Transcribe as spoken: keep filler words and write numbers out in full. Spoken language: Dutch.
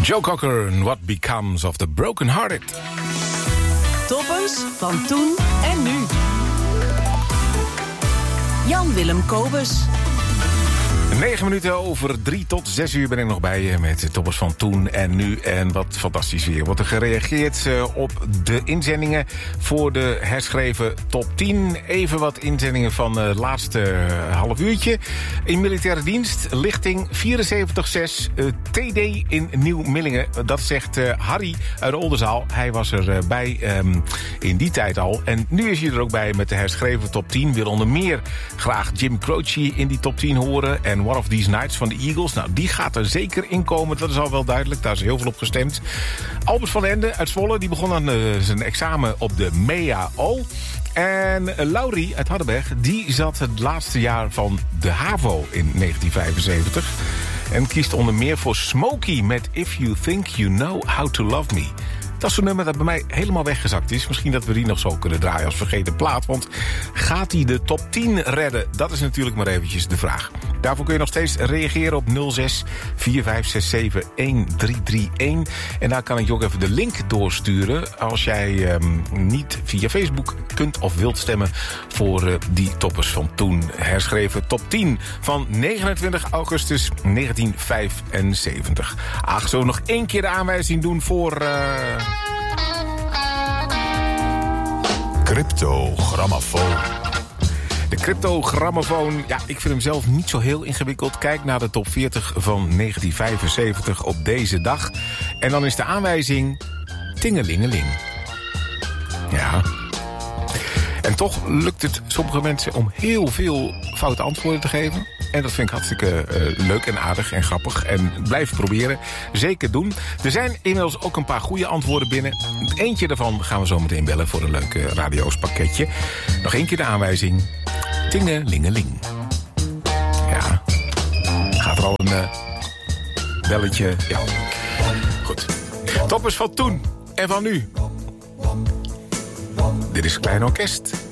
Joe Cocker en What Becomes of the Broken Hearted. Toppers van toen en nu. Jan-Willem Kobus. Negen minuten over drie tot zes uur ben ik nog bij je met de toppers van toen en nu. En wat fantastisch weer. Wordt er gereageerd uh, op de inzendingen voor de herschreven top tien. Even wat inzendingen van het uh, laatste uh, half uurtje. In militaire dienst, lichting vierenzeventig zes, uh, T D in Nieuw-Millingen. Dat zegt uh, Harry uit Oldenzaal. Hij was er uh, bij um, in die tijd al. En nu is hij er ook bij met de herschreven top tien. Wil onder meer graag Jim Croce in die top tien horen. En One of These Nights van de Eagles. Nou, die gaat er zeker in komen. Dat is al wel duidelijk. Daar is heel veel op gestemd. Albert van Ende uit Zwolle. Die begon aan uh, zijn examen op de M E A O. En uh, Laurie uit Hardenberg. Die zat het laatste jaar van de HAVO in negentien vijfenzeventig. En kiest onder meer voor Smokey met If You Think You Know How To Love Me. Dat is zo'n nummer dat bij mij helemaal weggezakt is. Misschien dat we die nog zo kunnen draaien als vergeten plaat. Want gaat hij de top tien redden? Dat is natuurlijk maar eventjes de vraag. Daarvoor kun je nog steeds reageren op nul zes vier vijf zes zeven een drie drie een. En daar kan ik je ook even de link doorsturen. Als jij um, niet via Facebook kunt of wilt stemmen voor uh, die toppers van toen. Herschreven top tien van negenentwintig augustus negentien vijfenzeventig. Ach, zo nog één keer de aanwijzing doen voor... Uh... Cryptogrammofoon. De cryptogrammofoon, ja, ik vind hem zelf niet zo heel ingewikkeld. Kijk naar de top veertig van negentien vijfenzeventig op deze dag. En dan is de aanwijzing tingelingeling. Ja. En toch lukt het sommige mensen om heel veel foute antwoorden te geven. En dat vind ik hartstikke uh, leuk en aardig en grappig. En blijf proberen. Zeker doen. Er zijn inmiddels ook een paar goede antwoorden binnen. Eentje daarvan gaan we zo meteen bellen voor een leuk uh, radio's pakketje. Nog één keer de aanwijzing. Tingelingeling. Ja. Gaat er al een uh, belletje. Ja. Goed. Toppers van toen en van nu. Dit is Klein Orkest.